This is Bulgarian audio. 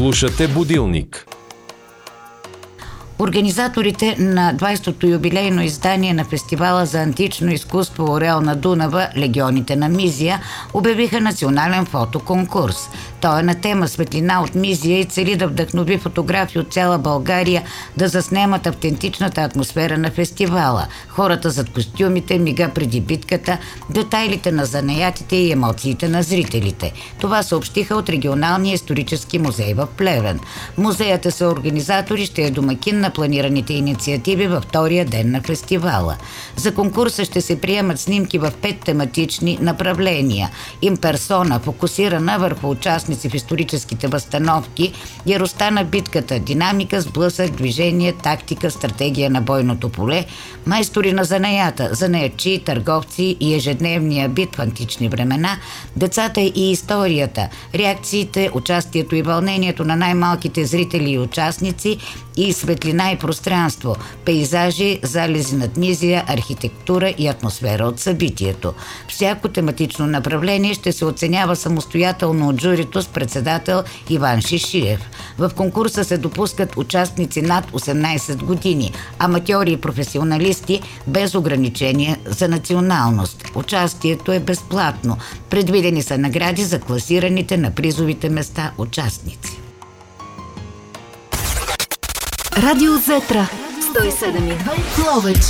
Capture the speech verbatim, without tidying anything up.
Слушате Будилник. Организаторите на двайсетото юбилейно издание на фестивала за антично изкуство Орел на Дунава «Легионите на Мизия» обявиха национален фотоконкурс. Той е на тема «Светлина от Мизия» и цели да вдъхнови фотографи от цяла България да заснемат автентичната атмосфера на фестивала, хората зад костюмите, мига преди битката, детайлите на занаятите и емоциите на зрителите. Това съобщиха от Регионалния исторически музей в Плевен. Музеят е съорганизатор и ще е домакин на планираните инициативи във втория ден на фестивала. За конкурса ще се приемат снимки в пет тематични направления. Имперсона, фокусирана върху участници в историческите възстановки, яростта на битката, динамика, сблъсък, движение, тактика, стратегия на бойното поле, майстори на занаята, занаятчи, търговци и ежедневния бит в антични времена, децата и историята, реакциите, участието и вълнението на най-малките зрители и участници и светлина и пространство, пейзажи, залези над Мизия, архитектура и атмосфера от събитието. Всяко тематично направление ще се оценява самостоятелно от журито с председател Иван Шишиев. В конкурса се допускат участници над осемнайсет години, аматьори и професионалисти без ограничения за националност. Участието е безплатно. Предвидени са награди за класираните на призовите места участници. Радио Зетра сто и седем и две Ловеч.